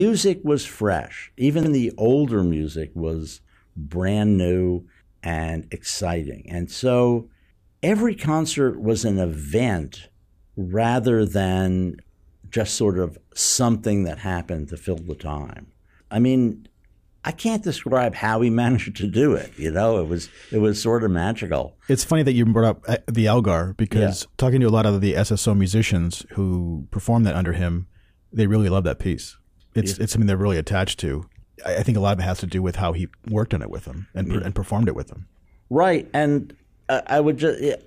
Music was fresh. Even the older music was brand new and exciting. And so every concert was an event rather than just sort of something that happened to fill the time. I mean, I can't describe how he managed to do it. You know, it was sort of magical. It's funny that you brought up the Elgar, because talking to a lot of the SSO musicians who performed that under him, they really love that piece. It's something they're really attached to. I think a lot of it has to do with how he worked on it with them and performed it with them. Right. And I went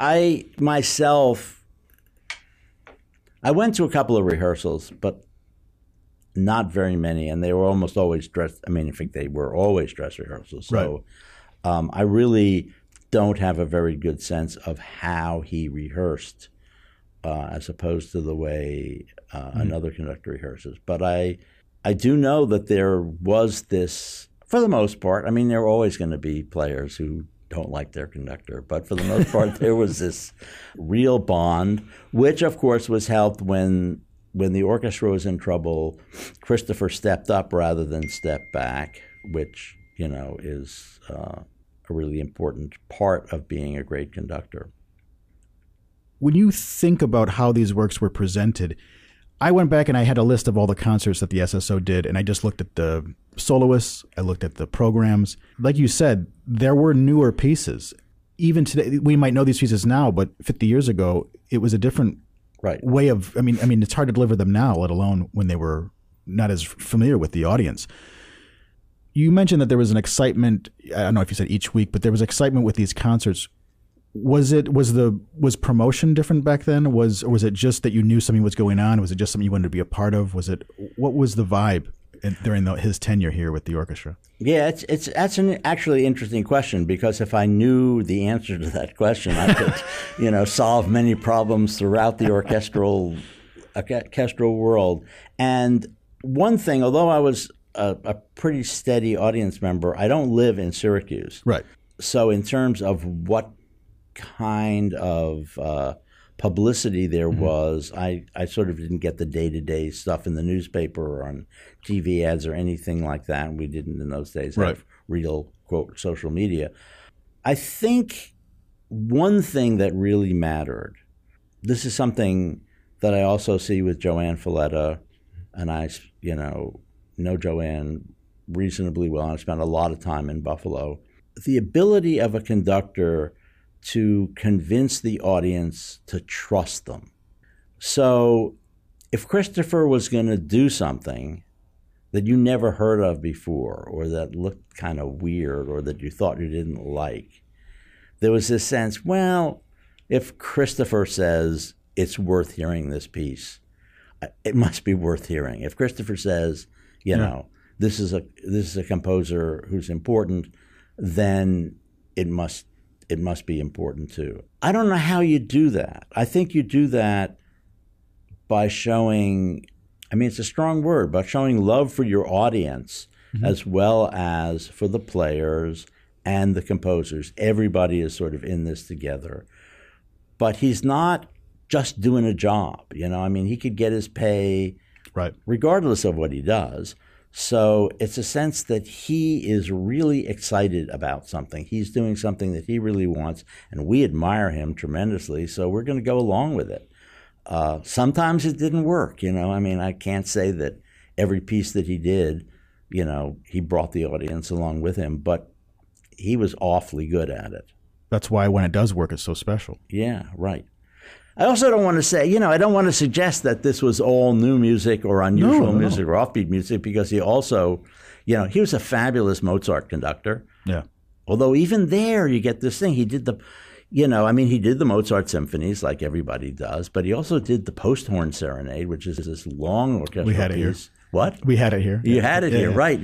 to a couple of rehearsals, but not very many, and they were almost always dress. I mean, I think they were always dress rehearsals. So I really don't have a very good sense of how he rehearsed as opposed to the way another conductor rehearses. But I do know that there was this, for the most part, I mean, there are always going to be players who don't like their conductor, but for the most part, there was this real bond, which, of course, was helped when the orchestra was in trouble. Christopher stepped up rather than stepped back, which, you know, is a really important part of being a great conductor. When you think about how these works were presented, I went back and I had a list of all the concerts that the SSO did, and I just looked at the soloists, I looked at the programs. Like you said, there were newer pieces. Even today, we might know these pieces now, but 50 years ago, it was a different way of, I mean, it's hard to deliver them now, let alone when they were not as familiar with the audience. You mentioned that there was an excitement, I don't know if you said each week, but there was excitement with these concerts. Was promotion different back then? Or was it just that you knew something was going on? Was it just something you wanted to be a part of? What was the vibe during his tenure here with the orchestra? Yeah, that's an actually interesting question, because if I knew the answer to that question, I could, solve many problems throughout the orchestral world. And one thing, although I was a pretty steady audience member, I don't live in Syracuse. Right. So in terms of what kind of publicity there was, I sort of didn't get the day-to-day stuff in the newspaper or on TV ads or anything like that. We didn't in those days have real, quote, social media. I think one thing that really mattered, this is something that I also see with Joanne Falletta, and I, know Joanne reasonably well, and I spent a lot of time in Buffalo. The ability of a conductor to convince the audience to trust them. So if Christopher was going to do something that you never heard of before, or that looked kind of weird, or that you thought you didn't like, there was this sense, well, if Christopher says it's worth hearing this piece, it must be worth hearing. If Christopher says, this is a composer who's important, then it must be important too. I don't know how you do that. I think you do that by showing, it's a strong word, but showing love for your audience as well as for the players and the composers. Everybody is sort of in this together. But he's not just doing a job, he could get his pay regardless of what he does. So it's a sense that he is really excited about something. He's doing something that he really wants, and we admire him tremendously, so we're going to go along with it. Sometimes it didn't work, I can't say that every piece that he did, he brought the audience along with him, but he was awfully good at it. That's why when it does work, it's so special. Yeah, right. I also don't want to say, I don't want to suggest that this was all new music or unusual music or offbeat music, because he also, he was a fabulous Mozart conductor. Yeah. Although even there you get this thing. He did he did the Mozart symphonies like everybody does, but he also did the Posthorn Serenade, which is this long orchestral piece. We had it here. What? We had it here. You had it here, right.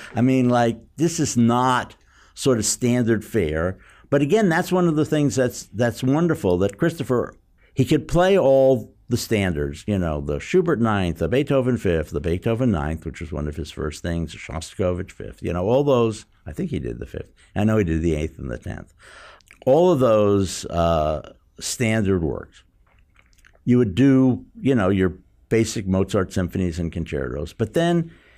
This is not sort of standard fare. But again, that's one of the things that's wonderful, that Christopher, he could play all the standards, the Schubert Ninth, the Beethoven Fifth, the Beethoven Ninth, which was one of his first things, the Shostakovich Fifth, all those. I think he did the Fifth. I know he did the Eighth and the 10th. All of those standard works. You would do, your basic Mozart symphonies and concertos, but then